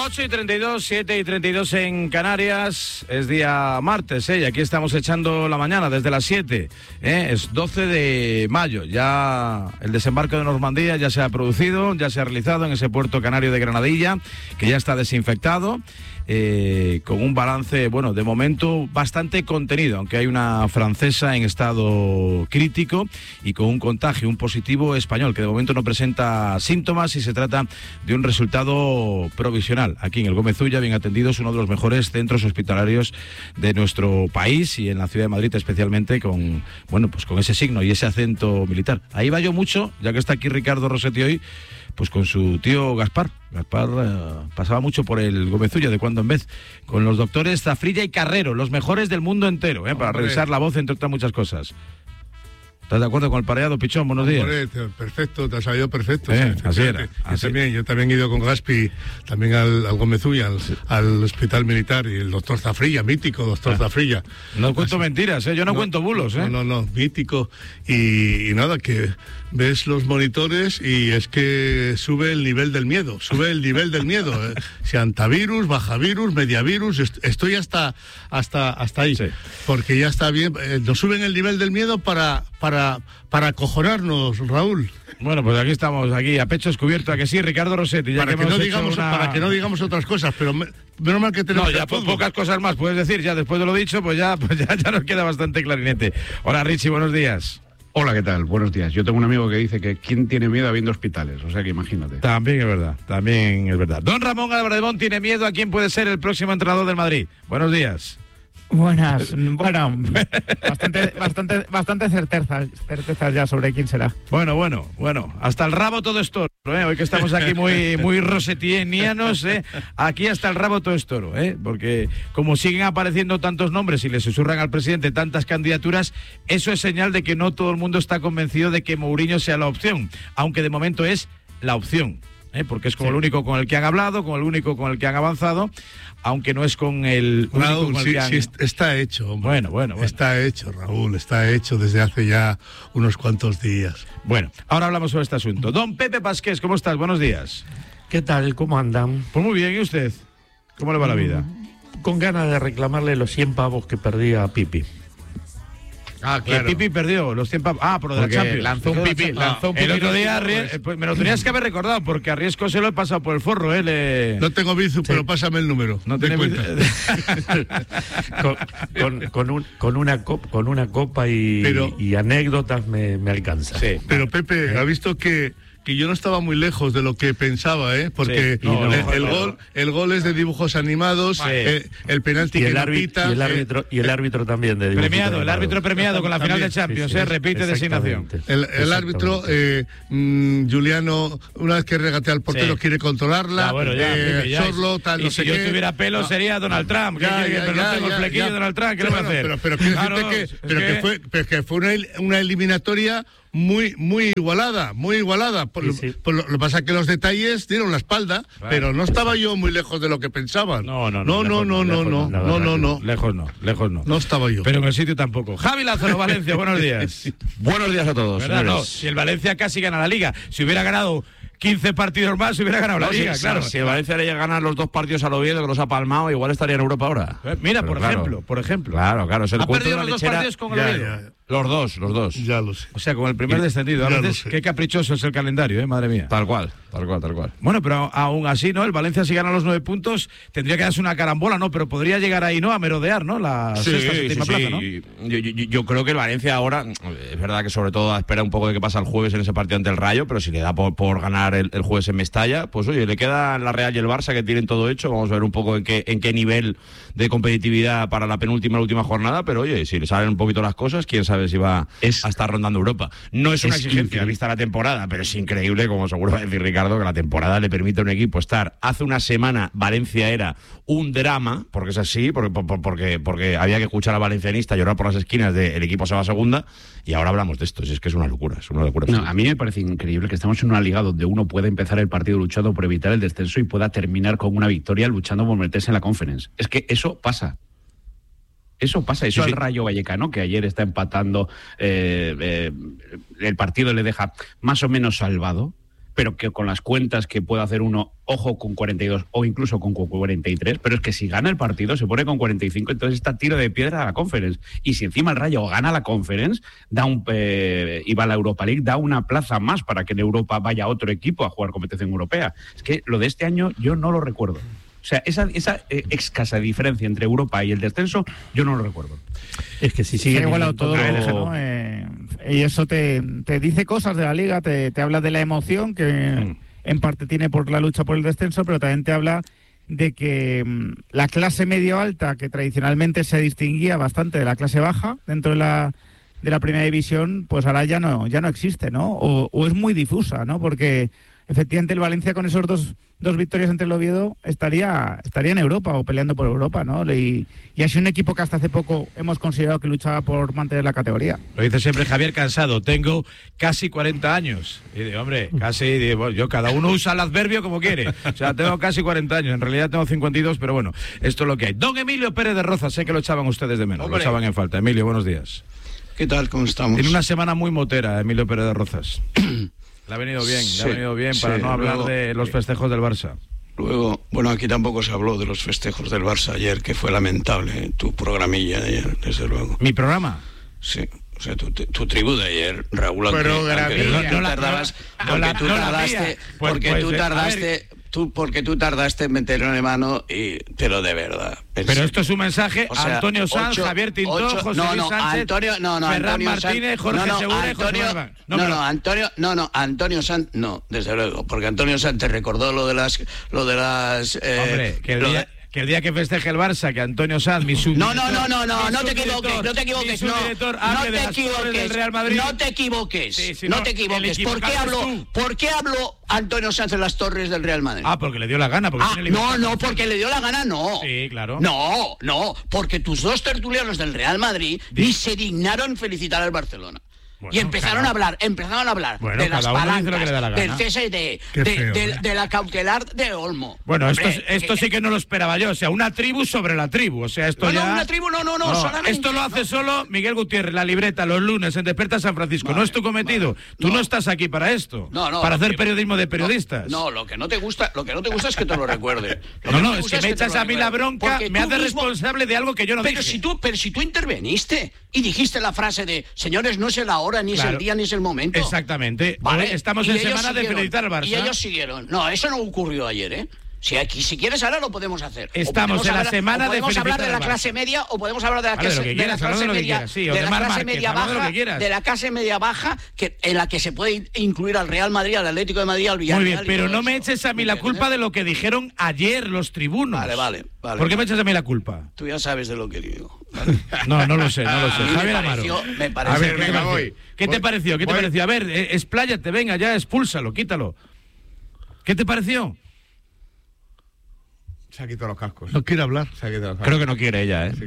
8:32, 7:32 en Canarias. Es día martes, y aquí estamos echando la mañana desde las 7. Es 12 de mayo. Ya el desembarco de Normandía ya se ha producido, ya se ha realizado en ese puerto canario de Granadilla, que ya está desinfectado. Con un balance, bueno, de momento bastante contenido, aunque hay una francesa en estado crítico y con un contagio, un positivo español, que de momento no presenta síntomas y se trata de un resultado provisional. Aquí en el Gómez Ulla, bien atendidos, uno de los mejores centros hospitalarios de nuestro país y en la ciudad de Madrid especialmente, con, bueno, pues con ese signo y ese acento militar. Ahí va yo mucho, ya que está aquí Ricardo Rossetti hoy, pues con su tío Gaspar. Gaspar pasaba mucho por el Gómez Ulla de cuando en vez, con los doctores Zafrilla y Carrero, los mejores del mundo entero, para revisar la voz, entre otras muchas cosas. ¿Estás de acuerdo con el pareado, Pichón? Buenos días. Perfecto, te ha salido perfecto. Así era. Yo también he ido con Gaspi, también al Gómez Ulla, al hospital militar, y el doctor Zafrilla, mítico doctor Zafrilla. No cuento mentiras, yo no cuento bulos. No, mítico. Y nada, que ves los monitores y es que sube el nivel del miedo, Si antavirus, bajavirus, mediavirus, estoy hasta ahí. Sí. Porque ya está bien, nos suben el nivel del miedo para acojonarnos, Raúl. Bueno, pues aquí estamos, aquí a pecho descubierto, a que sí, Ricardo Rossetti. Para que no digamos otras cosas, pero menos mal que tenemos. No, ya pocas cosas más puedes decir, ya después de lo dicho, pues ya nos queda bastante clarinete. Hola, Richie, buenos días. Hola, ¿qué tal? Buenos días. Yo tengo un amigo que dice que ¿quién tiene miedo habiendo hospitales? O sea que imagínate. También es verdad. Don Ramón Álvarez de Mon tiene miedo a quién puede ser el próximo entrenador del Madrid. Buenos días. Buenas, bueno, bastante certezas ya sobre quién será. Bueno, hasta el rabo todo es toro, hoy que estamos aquí muy rosetienianos, aquí hasta el rabo todo es toro, porque como siguen apareciendo tantos nombres y le susurran al presidente tantas candidaturas, eso es señal de que no todo el mundo está convencido de que Mourinho sea la opción, aunque de momento es la opción. Porque es como el único con el que han hablado, con el único con el que han avanzado, aunque no es con el único Raúl, con el que han... sí, está hecho, hombre. Bueno. Está hecho, Raúl, está hecho desde hace ya unos cuantos días. Bueno, ahora hablamos sobre este asunto. Don Pepe Pasqués, ¿cómo estás? Buenos días. ¿Qué tal? ¿Cómo andan? Pues muy bien, ¿y usted? ¿Cómo le va la vida? Con ganas de reclamarle los 100 pavos que perdí a Pipi. Ah, claro. Que Pipi perdió los 100 pavos. Por lo de la Champions. Lanzó un Pipi. El otro día, pues me lo tenías que haber recordado, porque a Riesco se lo he pasado por el forro, No tengo Bizu, pero pásame el número. No tiene cuenta. con una copa y anécdotas me alcanza. Sí. Pero Pepe, ha visto que yo no estaba muy lejos de lo que pensaba, porque el gol es de dibujos animados, el penalti que no pita, y el árbitro también de dibujos premiado, el árbitro premiado con la final de Champions, repite designación. El árbitro, Juliano, una vez que regatea al portero quiere controlarla, Sorlo, tal, no sé qué. Si yo tuviera pelo sería Donald Trump, pero no tengo el flequillo de Donald Trump, ¿qué le voy a hacer? Pero quiero decirte que fue una eliminatoria muy igualada. Lo que pasa es que los detalles dieron la espalda, pero no estaba yo muy lejos de lo que pensaban. No. Lejos no. No estaba yo. Pero en el sitio tampoco. Javi Lázaro, Valencia, buenos días. Buenos días a todos. No, si el Valencia casi gana la Liga, si hubiera ganado 15 partidos más, se hubiera ganado la Liga, claro. Si el Valencia le llega a ganar los 2 partidos al Oviedo, que los ha palmado, igual estaría en Europa ahora. Mira, por ejemplo. Claro. Es el ¿Ha perdido los 2 partidos con el Oviedo? Los dos. Ya lo sé. O sea, con el primer descendido. A veces, qué caprichoso es el calendario, madre mía. Tal cual. Bueno, pero aún así, ¿no? El Valencia, si gana los 9 puntos, tendría que darse una carambola, ¿no? Pero podría llegar ahí, ¿no? A merodear, ¿no? La séptima plaza, ¿no? Yo creo que el Valencia ahora, es verdad que sobre todo espera un poco de qué pasa el jueves en ese partido ante el Rayo, pero si le da por ganar el jueves en Mestalla, pues oye, le queda la Real y el Barça, que tienen todo hecho. Vamos a ver un poco en qué nivel de competitividad para la última jornada, pero oye, si le salen un poquito las cosas, quién sabe si va a estar rondando Europa. No es una exigencia vista la temporada, pero es increíble, como seguro va a decir Ricardo, que la temporada le permite a un equipo estar. Hace una semana Valencia era un drama, porque es así, porque había que escuchar a valencianista llorar por las esquinas del equipo se va a segunda, y ahora hablamos de esto. Es que es una locura. No, a mí me parece increíble que estamos en una liga donde uno puede empezar el partido luchando por evitar el descenso y pueda terminar con una victoria luchando por meterse en la Conference. Es que eso pasa. Al Rayo Vallecano, que ayer está empatando, el partido le deja más o menos salvado, pero que con las cuentas que puede hacer uno, ojo, con 42 o incluso con 43, pero es que si gana el partido se pone con 45, entonces está tiro de piedra a la Conference. Y si encima el Rayo gana la Conference, y va a la Europa League, da una plaza más para que en Europa vaya otro equipo a jugar competición europea. Es que lo de este año yo no lo recuerdo. O sea, esa escasa diferencia entre Europa y el descenso, yo no lo recuerdo. Es que si sigue igualado todo, ¿no? Y eso te dice cosas de la Liga, te habla de la emoción que en parte tiene por la lucha por el descenso, pero también te habla de que la clase medio alta, que tradicionalmente se distinguía bastante de la clase baja dentro de la primera división, pues ahora ya no existe, ¿no? O es muy difusa, ¿no? Porque efectivamente el Valencia con esos dos victorias entre el Oviedo estaría en Europa o peleando por Europa, ¿no? Y ha sido un equipo que hasta hace poco hemos considerado que luchaba por mantener la categoría. Lo dice siempre Javier Cansado, tengo casi 40 años. Y digo, hombre, casi, bueno, yo cada uno usa el adverbio como quiere. O sea, tengo casi 40 años, en realidad tengo 52, pero bueno, esto es lo que hay. Don Emilio Pérez de Rozas, sé que lo echaban ustedes de menos, hombre. Lo echaban en falta. Emilio, buenos días. ¿Qué tal? ¿Cómo estamos? Tiene una semana muy motera, Emilio Pérez de Rozas. Le ha venido bien, para no hablar de los festejos del Barça. Luego, bueno, aquí tampoco se habló de los festejos del Barça ayer, que fue lamentable, tu programilla de ayer, desde luego. ¿Mi programa? Sí, o sea, tu tribu de ayer, Raúl, porque tú tardaste en meterlo en mano, y pero de verdad. Pero esto es un mensaje a Antonio Sanz, Javier Tintó, José Luis Sánchez, Ferran Martínez, Jorge Segura y José Galván. Antonio Sanz, no, desde luego, porque Antonio Sanz te recordó lo de las hombre, que el día que festeje el Barça, que Antonio Sanz, mi subdirector... No te equivoques, no te equivoques. ¿Por qué habló Antonio Sanz en las torres del Real Madrid? Porque le dio la gana. Porque le dio la gana, no. Sí, claro. No, porque tus dos tertulianos del Real Madrid ni se dignaron felicitar al Barcelona. Bueno, y empezaron a hablar bueno, de las palancas, del CSD, de la cautelar de Olmo. Bueno, esto sí que no lo esperaba yo, o sea, una tribu sobre la tribu, o sea, esto una tribu, solamente. Esto lo hace solo Miguel Gutiérrez, la libreta, los lunes, en Desperta San Francisco, no es tu cometido, tú no estás aquí para esto, para hacer periodismo de periodistas. Lo que no te gusta es que te lo recuerde. Es que me echas a mí la bronca, me haces responsable de algo que yo no dije. Pero si tú interveniste y dijiste la frase de, señores, no es la hora, ni es el día, ni es el momento. Exactamente. ¿Vale? Hoy estamos en semana de felicitar al Barça. Y ellos siguieron. No, eso no ocurrió ayer, ¿eh? Si quieres ahora lo podemos hacer. Estamos en la semana de felicitar al Barça. Podemos hablar de la clase media o podemos hablar de la clase media baja, de la clase media baja, en la que se puede incluir al Real Madrid, al Atlético de Madrid, al Villarreal. Muy bien, pero no me eches a mí la culpa de lo que dijeron ayer los tribunos. Vale. ¿Por qué me echas a mí la culpa? Tú ya sabes de lo que digo. ¿Vale? No lo sé. Javier Amaro. Me pareció. A ver, venga, voy. ¿Qué te pareció? A ver, expláyate, venga, ya, expúlsalo, quítalo. ¿Qué te pareció? Se ha quitado los cascos. No quiere hablar. Creo que no quiere ella, ¿eh?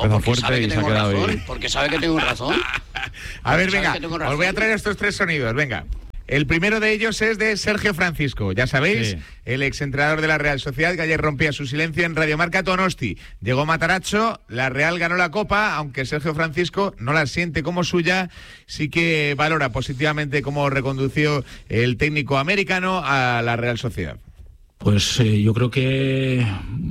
Porque sabe que tengo razón. A ver, venga, os voy a traer estos tres sonidos, venga. El primero de ellos es de Sergio Francisco, ya sabéis, el exentrenador de la Real Sociedad, que ayer rompía su silencio en Radio Marca Donosti. Llegó Matarazzo, la Real ganó la Copa, aunque Sergio Francisco no la siente como suya, sí que valora positivamente cómo recondució el técnico americano a la Real Sociedad. Pues yo creo que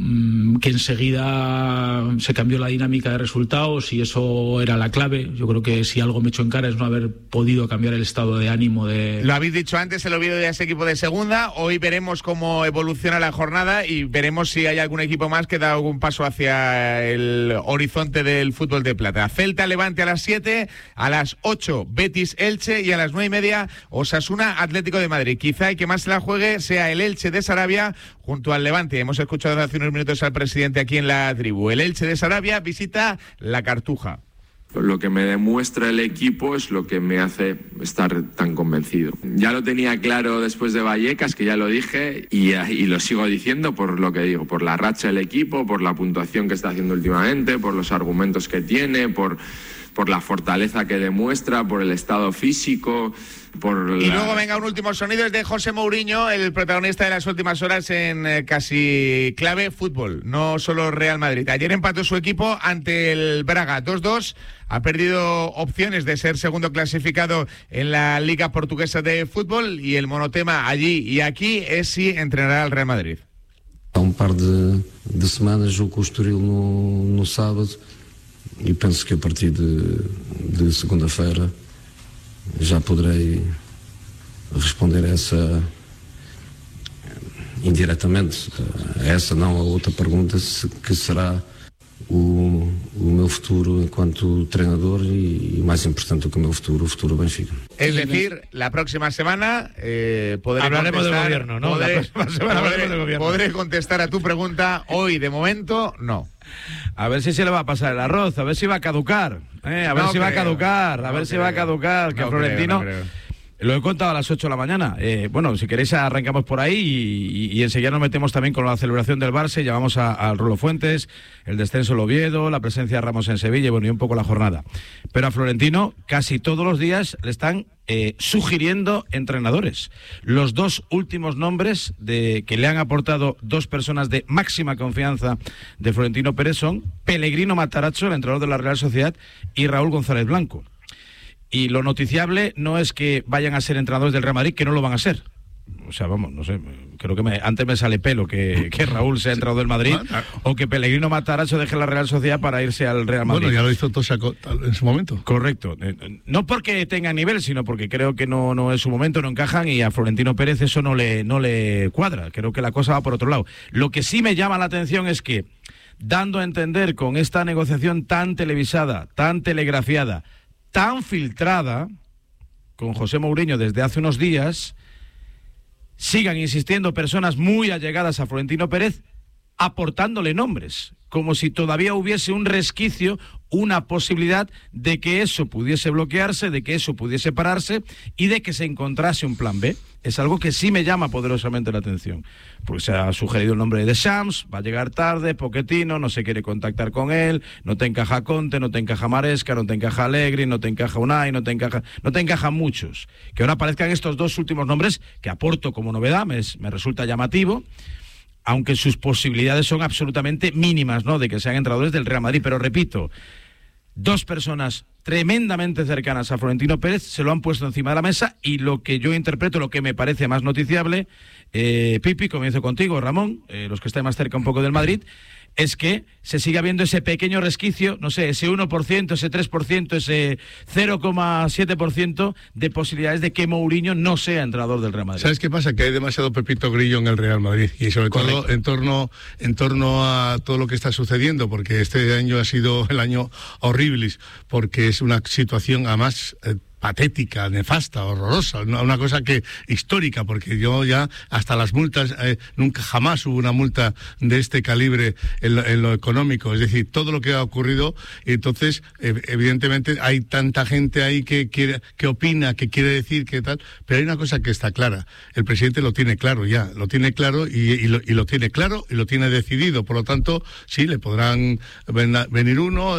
enseguida se cambió la dinámica de resultados y eso era la clave. Yo creo que si algo me echó en cara es no haber podido cambiar el estado de ánimo de... Lo habéis dicho antes, el Oviedo ya es equipo de segunda. Hoy veremos cómo evoluciona la jornada y veremos si hay algún equipo más que da algún paso hacia el horizonte del fútbol de plata. Celta Levante a las 7, a las 8 Betis Elche y a las 9:30 Osasuna Atlético de Madrid. Quizá el que más se la juegue sea el Elche de Sarabia junto al Levante. Hemos escuchado hace unos minutos al presidente aquí en la tribu. El Elche de Sarabia visita la Cartuja. Lo que me demuestra el equipo es lo que me hace estar tan convencido. Ya lo tenía claro después de Vallecas, que ya lo dije, y lo sigo diciendo por lo que digo, por la racha del equipo, por la puntuación que está haciendo últimamente, por los argumentos que tiene, por por la fortaleza que demuestra, por el estado físico, Y luego venga un último sonido, es de José Mourinho, el protagonista de las últimas horas en Casi Clave Fútbol, no solo Real Madrid. Ayer empató su equipo ante el Braga 2-2, ha perdido opciones de ser segundo clasificado en la Liga Portuguesa de Fútbol y el monotema allí y aquí es si entrenará al Real Madrid. Há par de semanas jogo com o Estoril no sábado e penso que a partir de segunda-feira já poderei responder a essa indiretamente, a essa não, a outra pergunta, que será o meu futuro enquanto treinador y más importante que o meu futuro, o futuro Benfica. Es decir, la próxima semana hablaremos del gobierno, ¿no? Podré contestar a tu pregunta. Hoy, de momento, no. A ver si se le va a pasar el arroz, a ver si va a caducar, a ver si va a caducar, que Florentino... Lo he contado a las 8 de la mañana. Bueno, si queréis arrancamos por ahí y enseguida nos metemos también con la celebración del Barça. Llevamos al Rolo Fuentes, el descenso del Oviedo, la presencia de Ramos en Sevilla y bueno, y un poco la jornada. Pero a Florentino casi todos los días le están sugiriendo entrenadores. Los dos últimos nombres que le han aportado dos personas de máxima confianza de Florentino Pérez son Pellegrino Matarazzo, el entrenador de la Real Sociedad, y Raúl González Blanco. Y lo noticiable no es que vayan a ser entrenadores del Real Madrid, que no lo van a ser. O sea, vamos, no sé, creo que antes me sale pelo que Raúl sea entrenador del Madrid o que Pellegrino Matarazzo deje la Real Sociedad para irse al Real Madrid. Bueno, ya lo hizo Tosa en su momento. Correcto. No porque tengan nivel, sino porque creo que no es su momento, no encajan y a Florentino Pérez eso no le cuadra. Creo que la cosa va por otro lado. Lo que sí me llama la atención es que, dando a entender con esta negociación tan televisada, tan telegrafiada, tan filtrada con José Mourinho desde hace unos días, sigan insistiendo personas muy allegadas a Florentino Pérez aportándole nombres, como si todavía hubiese un resquicio, una posibilidad de que eso pudiese bloquearse, de que eso pudiese pararse y de que se encontrase un plan B. Es algo que sí me llama poderosamente la atención, porque se ha sugerido el nombre de Deschamps, va a llegar tarde, Pochettino, no se quiere contactar con él, no te encaja Conte, no te encaja Maresca, no te encaja Allegri, no te encaja Unai, no te encajan muchos. Que ahora aparezcan estos dos últimos nombres, que aporto como novedad, me resulta llamativo, aunque sus posibilidades son absolutamente mínimas, ¿no?, de que sean entrenadores del Real Madrid. Pero repito, dos personas tremendamente cercanas a Florentino Pérez se lo han puesto encima de la mesa y lo que yo interpreto, lo que me parece más noticiable, Pipi, comienzo contigo, Ramón, los que están más cerca un poco del Madrid, es que se siga viendo ese pequeño resquicio, no sé, ese 1%, ese 3%, ese 0,7% de posibilidades de que Mourinho no sea entrenador del Real Madrid. ¿Sabes qué pasa? Que hay demasiado Pepito Grillo en el Real Madrid y sobre todo en torno a todo lo que está sucediendo, porque este año ha sido el año horribilis, porque es una situación además patética, nefasta, horrorosa, una cosa que histórica, porque yo ya hasta las multas, nunca jamás hubo una multa de este calibre en lo económico, es decir, todo lo que ha ocurrido, entonces evidentemente hay tanta gente ahí que opina, que quiere decir que tal, pero hay una cosa que está clara, el presidente lo tiene claro ya, lo tiene claro y lo tiene claro y lo tiene decidido, por lo tanto, sí, le podrán venir uno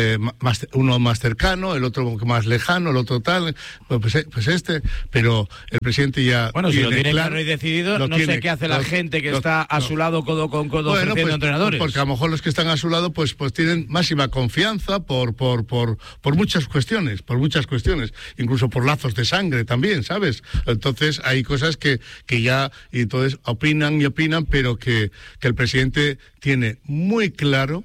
más cercano, el otro más lejano, el otro tal, pues este, pero el presidente ya... Bueno, si lo tiene claro y decidido, no sé qué hace la gente que está a su lado codo con codo ofreciendo entrenadores. Porque a lo mejor los que están a su lado pues tienen máxima confianza por muchas cuestiones, incluso por lazos de sangre también, ¿sabes? Entonces hay cosas que ya, y entonces opinan, pero que el presidente tiene muy claro,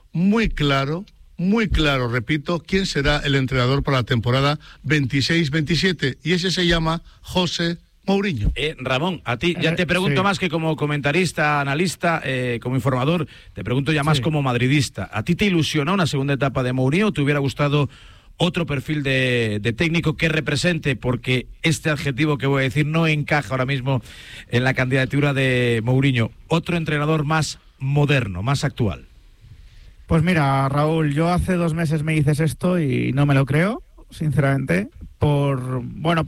repito, quién será el entrenador para la temporada 26-27, y ese se llama José Mourinho. Ramón, a ti ya te pregunto más que como comentarista, analista, como informador, te pregunto ya más como madridista. ¿A ti te ilusionó una segunda etapa de Mourinho o te hubiera gustado otro perfil de técnico que represente, porque este adjetivo que voy a decir no encaja ahora mismo en la candidatura de Mourinho, otro entrenador más moderno, más actual? Pues mira, Raúl, yo hace 2 meses me dices esto y no me lo creo, sinceramente, por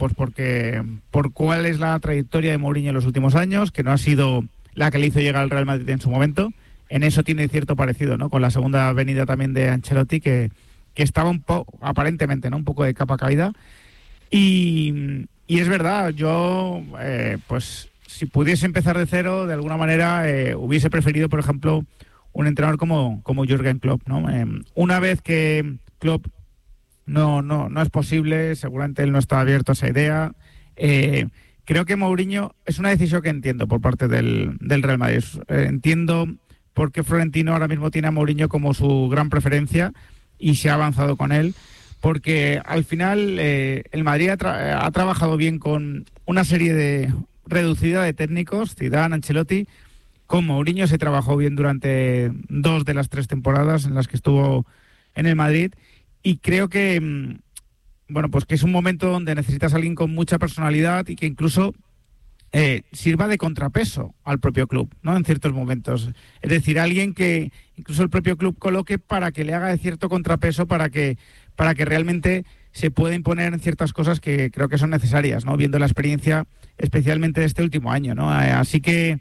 cuál es la trayectoria de Mourinho en los últimos años, que no ha sido la que le hizo llegar al Real Madrid en su momento. En eso tiene cierto parecido, ¿no?, con la segunda venida también de Ancelotti, que estaba aparentemente, ¿no?, un poco de capa caída. Y es verdad, yo, pues, si pudiese empezar de cero, de alguna manera, hubiese preferido, por ejemplo, un entrenador como Jürgen Klopp, ¿no? Una vez que Klopp no es posible, seguramente él no está abierto a esa idea. Creo que Mourinho es una decisión que entiendo por parte del Real Madrid. Entiendo por qué Florentino ahora mismo tiene a Mourinho como su gran preferencia y se ha avanzado con él, porque al final el Madrid ha trabajado bien con una serie reducida de técnicos, Zidane, Ancelotti. Con Mourinho se trabajó bien durante 2 de las 3 temporadas en las que estuvo en el Madrid, y creo que bueno, pues que es un momento donde necesitas a alguien con mucha personalidad y que incluso sirva de contrapeso al propio club, ¿no?, en ciertos momentos. Es decir, alguien que incluso el propio club coloque para que le haga de cierto contrapeso, para que realmente se pueda imponer en ciertas cosas que creo que son necesarias, ¿no?, viendo la experiencia especialmente de este último año, ¿no? Así que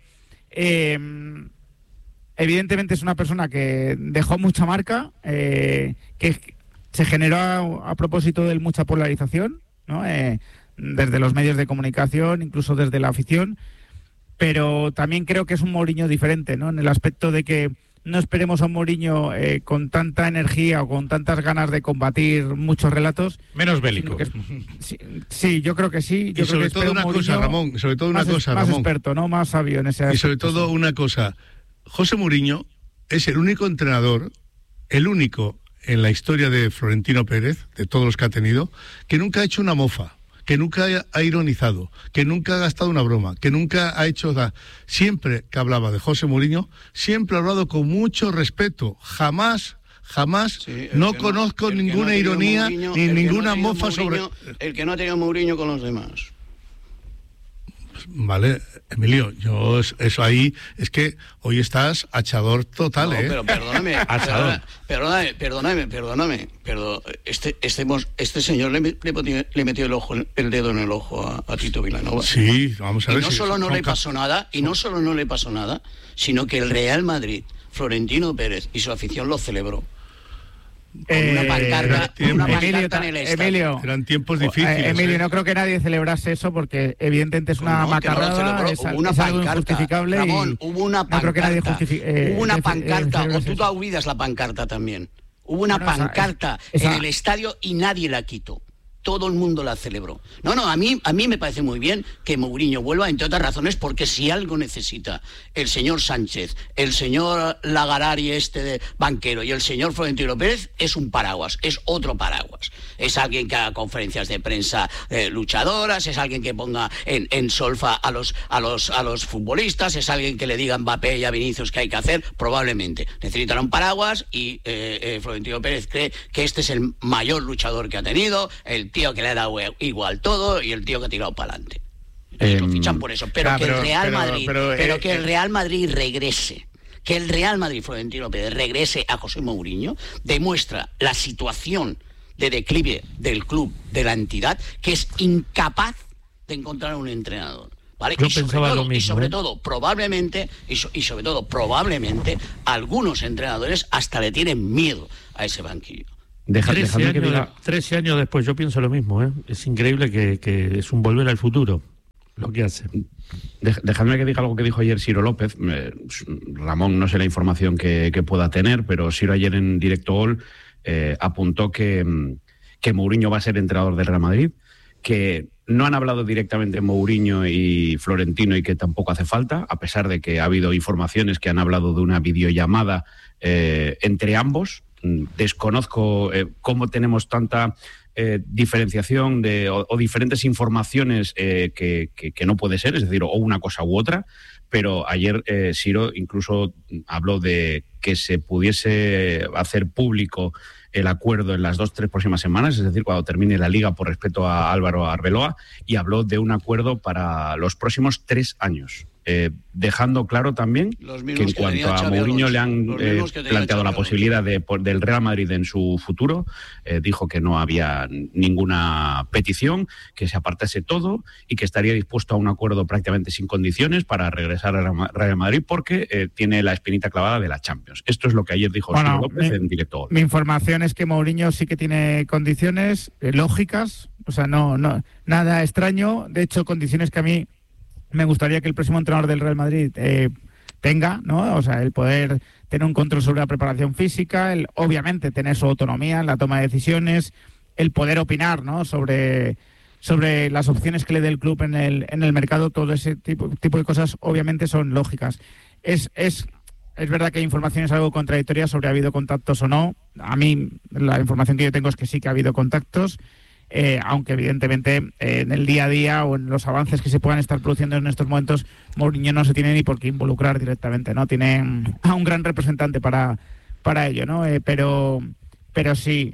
evidentemente es una persona que dejó mucha marca, que se generó a propósito de mucha polarización, ¿no?, desde los medios de comunicación, incluso desde la afición, pero también creo que es un Mourinho diferente, ¿no?, en el aspecto de que no esperemos a un Mourinho con tanta energía o con tantas ganas de combatir muchos relatos. Menos bélico. Sí, yo creo que sí. Yo y creo sobre que todo una cosa, Ramón, más experto, ¿no?, más sabio en ese aspecto. Y sobre todo una cosa, José Mourinho es el único entrenador, el único en la historia de Florentino Pérez, de todos los que ha tenido, que nunca ha hecho una mofa, que nunca ha ironizado, que nunca ha gastado una broma, que nunca ha hecho nada. Siempre que hablaba de José Mourinho, siempre ha hablado con mucho respeto. Jamás, sí, no conozco ninguna ironía ni ninguna mofa sobre... El que no ha tenido Mourinho con los demás. Vale, Emilio, yo eso ahí es que hoy estás achador total, no, pero perdóname, perdóname, este señor le metió el dedo en el ojo a Tito Vilanova. Sí, vamos a ver. Y no solo no le pasó nada, sino que el Real Madrid, Florentino Pérez y su afición lo celebró. Con una pancarta en el estadio. Emilio, eran tiempos difíciles. Emilio, no creo que nadie celebrase eso porque evidentemente es una macarrada, es algo injustificable. Ramón, hubo una pancarta. No creo que nadie hubo una pancarta, o tú te olvidas la pancarta también. Hubo una pancarta en el estadio y nadie la quitó. Todo el mundo la celebró. A mí me parece muy bien que Mourinho vuelva, entre otras razones, porque si algo necesita el señor Sánchez, el señor Lagarari de banquero y el señor Florentino Pérez, es un paraguas, es otro paraguas. Es alguien que haga conferencias de prensa luchadoras, es alguien que ponga en solfa a los futbolistas, es alguien que le diga a Mbappé y a Vinicius qué hay que hacer, probablemente. Necesitará un paraguas y Florentino Pérez cree que este es el mayor luchador que ha tenido, el tío que le ha dado igual todo y el tío que ha tirado para adelante. Lo fichan por eso, pero que el Real Madrid regrese, que el Real Madrid, Florentino Pérez, regrese a José Mourinho, demuestra la situación de declive del club, de la entidad, que es incapaz de encontrar un entrenador. ¿Vale? Yo pensaba lo mismo. Y sobre todo, probablemente, algunos entrenadores hasta le tienen miedo a ese banquillo. 13 años después, yo pienso lo mismo, ¿eh? Es increíble que es un volver al futuro lo que hace. Dejadme que diga algo que dijo ayer Ciro López. Ramón, no sé la información que pueda tener, pero Ciro ayer en Directo Gol apuntó que Mourinho va a ser entrenador del Real Madrid, que no han hablado directamente Mourinho y Florentino y que tampoco hace falta, a pesar de que ha habido informaciones que han hablado de una videollamada entre ambos. Desconozco cómo tenemos tanta diferenciación o diferentes informaciones que no puede ser, es decir, o una cosa u otra, pero ayer Ciro incluso habló de que se pudiese hacer público el acuerdo en las 2-3 próximas semanas, es decir, cuando termine la Liga, por respeto a Álvaro Arbeloa, y habló de un acuerdo para los próximos 3 años. dejando claro también que en cuanto a Mourinho le han planteado la posibilidad del Real Madrid en su futuro, dijo que no había ninguna petición, que se apartase todo y que estaría dispuesto a un acuerdo prácticamente sin condiciones para regresar al Real Madrid porque tiene la espinita clavada de la Champions. Esto es lo que ayer dijo Sergio López en directo. Mi información es que Mourinho sí que tiene condiciones lógicas, o sea, no nada extraño, de hecho condiciones que a mí me gustaría que el próximo entrenador del Real Madrid tenga, ¿no? O sea, el poder tener un control sobre la preparación física, el obviamente tener su autonomía en la toma de decisiones, el poder opinar, ¿no? sobre las opciones que le dé el club en el mercado, todo ese tipo de cosas obviamente son lógicas. Es verdad que hay informaciones algo contradictorias sobre ha habido contactos o no. A mí la información que yo tengo es que sí que ha habido contactos. Aunque evidentemente en el día a día o en los avances que se puedan estar produciendo en estos momentos, Mourinho no se tiene ni por qué involucrar directamente, ¿no? Tiene a un gran representante para ello, ¿no? Pero sí,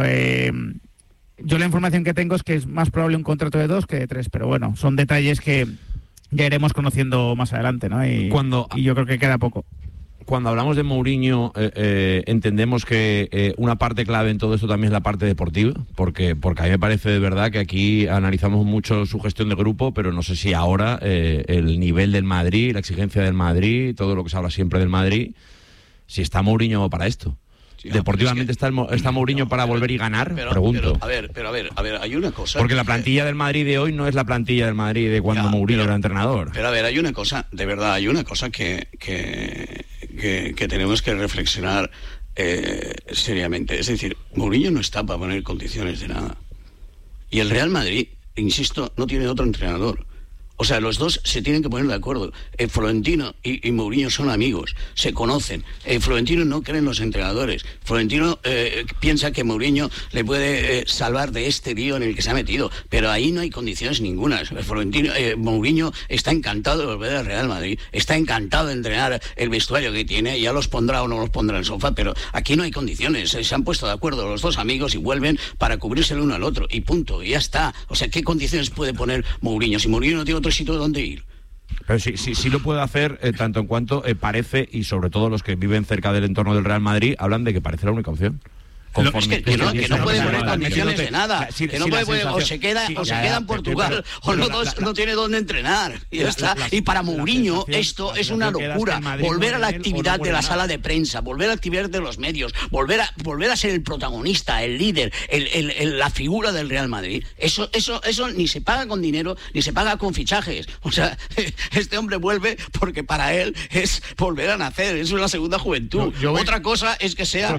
yo la información que tengo es que es más probable un contrato de 2 que de 3, pero bueno, son detalles que ya iremos conociendo más adelante, ¿no? Y yo creo que queda poco. Cuando hablamos de Mourinho, entendemos que una parte clave en todo esto también es la parte deportiva, porque a mí me parece de verdad que aquí analizamos mucho su gestión de grupo, pero no sé si ahora el nivel del Madrid, la exigencia del Madrid, todo lo que se habla siempre del Madrid, si está Mourinho para esto. Sí, deportivamente es que está Mourinho para volver y ganar, pregunto. A ver, hay una cosa. Porque la plantilla del Madrid de hoy no es la plantilla del Madrid de cuando Mourinho era entrenador. Pero a ver, hay una cosa, de verdad, hay una cosa que tenemos que reflexionar seriamente. Es decir, Mourinho no está para poner condiciones de nada. Y el Real Madrid, insisto, no tiene otro entrenador. O sea, los dos se tienen que poner de acuerdo. Florentino y Mourinho son amigos, se conocen. Florentino no cree en los entrenadores. Florentino piensa que Mourinho le puede salvar de este lío en el que se ha metido, pero ahí no hay condiciones ningunas. Mourinho está encantado de volver al Real Madrid, está encantado de entrenar el vestuario que tiene, ya los pondrá o no los pondrá en el sofá, pero aquí no hay condiciones. Se han puesto de acuerdo los dos amigos y vuelven para cubrirse el uno al otro, y punto, y ya está. O sea, ¿qué condiciones puede poner Mourinho? Si Mourinho no tiene otro sitio donde ir. Pero sí lo puede hacer, tanto en cuanto parece, y sobre todo los que viven cerca del entorno del Real Madrid, hablan de que parece la única opción. Es que no puede poner condiciones de nada, que no puede poner, o se queda en Portugal, o no tiene dónde entrenar, y ya está. Y para Mourinho esto es una locura, volver a la actividad de la sala de prensa, volver a la actividad de los medios, volver a ser el protagonista, el líder, la figura del Real Madrid. Eso ni se paga con dinero, ni se paga con fichajes. O sea, este hombre vuelve porque para él es volver a nacer, eso es la segunda juventud. Otra cosa es que sea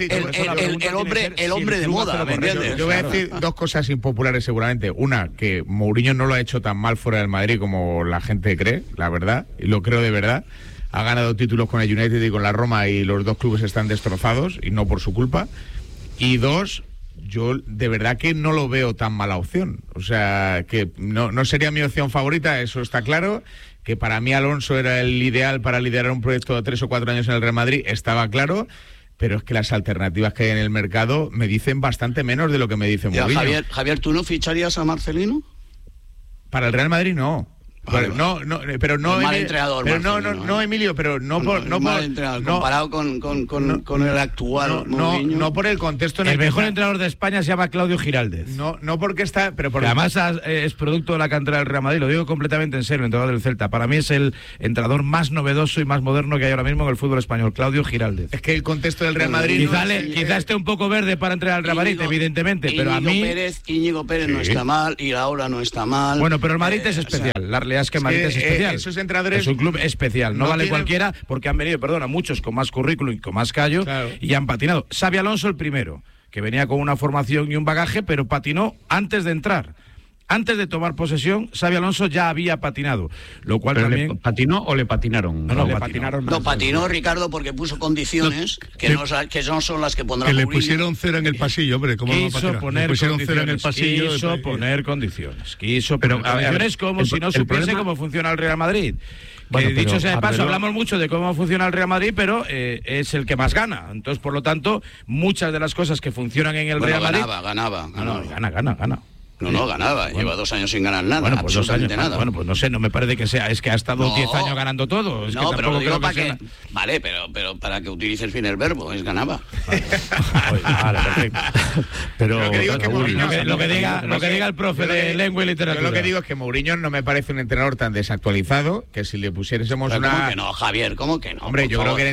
el hombre de moda, ¿me entiendes? Yo voy a decir dos cosas impopulares seguramente. Una, que Mourinho no lo ha hecho tan mal fuera del Madrid como la gente cree, la verdad, y lo creo de verdad. Ha ganado títulos con el United y con la Roma y los dos clubes están destrozados y no por su culpa. Y dos, yo de verdad que no lo veo tan mala opción. O sea, que no sería mi opción favorita, eso está claro. Que para mí Alonso era el ideal para liderar un proyecto de 3 o 4 años en el Real Madrid, estaba claro. Pero es que las alternativas que hay en el mercado me dicen bastante menos de lo que me dice Mourinho. Javier, ¿tú no ficharías a Marcelino? Para el Real Madrid no. Vale. Pero no mal entrenador, pero no, Emilio, pero no por comparado con el actual Mourinho. No por el contexto en el mejor entrenador de España se llama Claudio Giraldez. No porque está, pero por además es producto de la cantera del Real Madrid, lo digo completamente en serio, el entrenador del Celta. Para mí es el entrenador más novedoso y más moderno que hay ahora mismo en el fútbol español, Claudio Giraldez. Es que el contexto del Real Madrid quizá esté un poco verde para entrenar al Real Madrid, evidentemente, pero a mí Íñigo Pérez no está mal, y ahora no está mal. Bueno, pero el Madrid es especial. La realidad es que el Madrid es especial. Esos entrenadores es un club especial, no vale cualquiera, porque han venido, muchos con más currículum y con más callo, claro, y han patinado. Xabi Alonso el primero, que venía con una formación y un bagaje, pero patinó antes de entrar. Antes de tomar posesión, Xabi Alonso ya había patinado, lo cual ¿pero también... ¿Le patinó o le patinaron? No, patinó Ricardo porque puso condiciones que no son las que pondrá Mourinho. Que le pusieron cero en el pasillo, hombre, ¿cómo no va a patinar? Le pusieron cero en el pasillo. Quiso poner condiciones, como si no supiese cómo funciona el Real Madrid. Bueno, dicho sea de paso, hablamos mucho de cómo funciona el Real Madrid, pero es el que más gana. Entonces, por lo tanto, muchas de las cosas que funcionan en el Real Madrid... Ganaba. Gana. No, ganaba. Lleva 2 años sin ganar nada. Bueno, pues 2 años. Nada. Bueno, pues no sé, no me parece que sea. Es que ha estado 10 años ganando todo. Es no, que pero lo digo para que... Vale, pero para que utilices bien el verbo, es ganaba. Vale, perfecto. Pero lo que digo es que lo que diga el profe de lengua y literatura. Yo lo que digo es que Mourinho no me parece un entrenador tan desactualizado que si le pusiésemos pero una... ¿Cómo que no, Javier? ¿Cómo que no? Hombre, yo creo que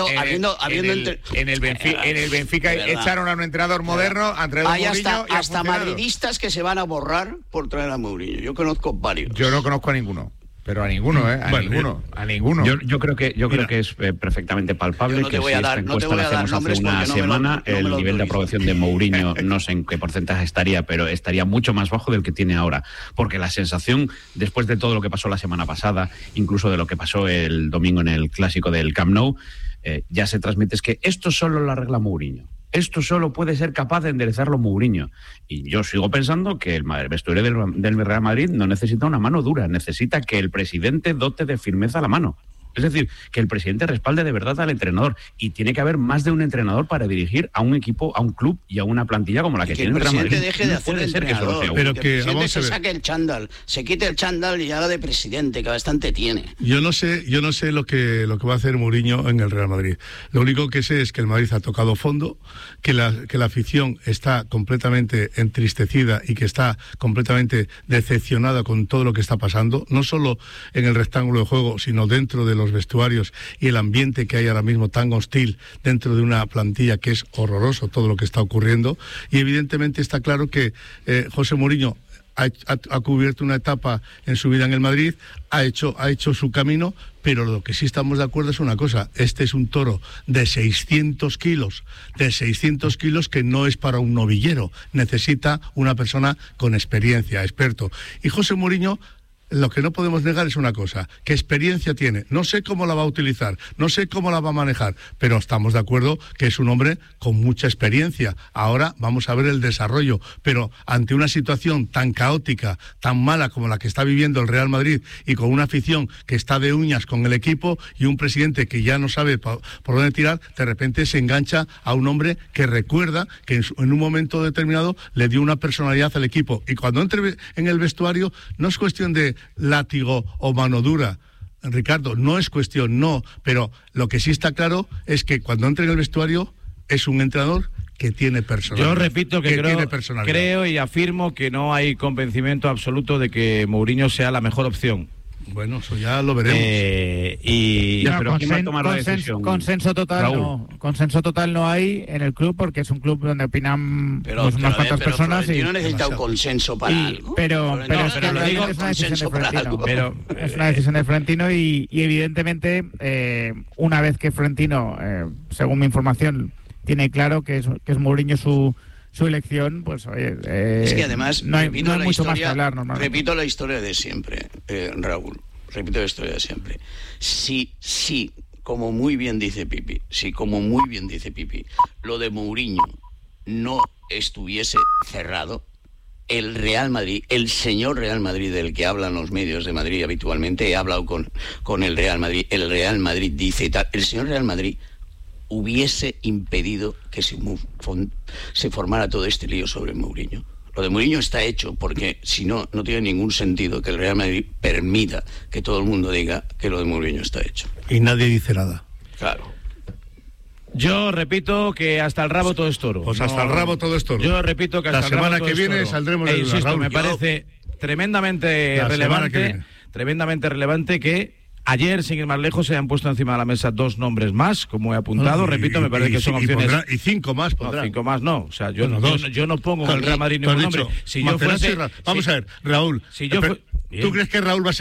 en el Benfica echaron a un entrenador moderno, a entrenador Mourinho, hasta madridistas que se van a borrar por traer a Mourinho. Yo conozco varios. Yo no conozco a ninguno. Pero a ninguno, a ninguno. Yo creo que es perfectamente palpable que si esta encuesta la hacemos hace una semana, el nivel de aprobación de Mourinho, no sé en qué porcentaje estaría, pero estaría mucho más bajo del que tiene ahora. Porque la sensación, después de todo lo que pasó la semana pasada, incluso de lo que pasó el domingo en el clásico del Camp Nou, ya se transmite es que esto solo lo arregla Mourinho. Esto solo puede ser capaz de enderezarlo Mourinho. Y yo sigo pensando que el vestuario del Real Madrid no necesita una mano dura, necesita que el presidente dote de firmeza la mano. Es decir, que el presidente respalde de verdad al entrenador. Y tiene que haber más de un entrenador para dirigir a un equipo, a un club y a una plantilla como la que tiene el Real Madrid. Que el presidente deje de hacer entrenador. Pero que el presidente se saque el chándal, se quite el chándal y haga de presidente, que bastante tiene. Yo no sé lo que va a hacer Mourinho en el Real Madrid. Lo único que sé es que el Madrid ha tocado fondo, que la afición está completamente entristecida y que está completamente decepcionada con todo lo que está pasando, no solo en el rectángulo de juego, sino dentro de los vestuarios y el ambiente que hay ahora mismo tan hostil dentro de una plantilla que es horroroso todo lo que está ocurriendo. Y evidentemente está claro que José Mourinho ha cubierto una etapa en su vida en el Madrid, ha hecho su camino, pero lo que sí estamos de acuerdo es una cosa: este es un toro de 600 kilos que no es para un novillero, necesita una persona con experiencia, experto. Y José Mourinho, lo que no podemos negar es una cosa, que experiencia tiene. No sé cómo la va a utilizar, no sé cómo la va a manejar, pero estamos de acuerdo que es un hombre con mucha experiencia. Ahora vamos a ver el desarrollo, pero ante una situación tan caótica, tan mala como la que está viviendo el Real Madrid, y con una afición que está de uñas con el equipo y un presidente que ya no sabe por dónde tirar, de repente se engancha a un hombre que recuerda que en un momento determinado le dio una personalidad al equipo. Y cuando entre en el vestuario no es cuestión de látigo o mano dura, Ricardo, no es cuestión, no, pero lo que sí está claro es que cuando entra en el vestuario es un entrenador que tiene personalidad. Yo repito que creo y afirmo que no hay convencimiento absoluto de que Mourinho sea la mejor opción. Bueno, eso ya lo veremos. Consenso total no hay en el club, porque es un club donde opinan unas cuantas personas. Y no necesita un consenso para algo. Pero es una decisión de Florentino y evidentemente una vez que Florentino, según mi información, tiene claro que es Mourinho su elección, pues oye, es que además no hay mucho más que hablar normalmente. Repito la historia de siempre, Raúl. Repito la historia de siempre. Sí, como muy bien dice Pipi, lo de Mourinho no estuviese cerrado, el Real Madrid, el señor Real Madrid del que hablan los medios de Madrid habitualmente, he hablado con el Real Madrid dice tal, el señor Real Madrid hubiese impedido que se formara todo este lío sobre Mourinho. Lo de Mourinho está hecho porque, si no, no tiene ningún sentido que el Real Madrid permita que todo el mundo diga que lo de Mourinho está hecho. Y nadie dice nada. Claro. Yo repito que hasta el rabo todo es toro. Pues hasta el rabo todo es toro. Yo repito que hasta el rabo todo es toro. La semana que viene saldremos de la Raúl. Me parece tremendamente relevante que ayer, sin ir más lejos, se han puesto encima de la mesa 2 nombres más, como he apuntado. Repito, me parece que son opciones. Y 5 más pondrá. No, 5 más no. O sea, yo no pongo en el Real Madrid ningún nombre. Si yo fuese... Vamos a ver, Raúl. ¿Tú crees que Raúl va a ser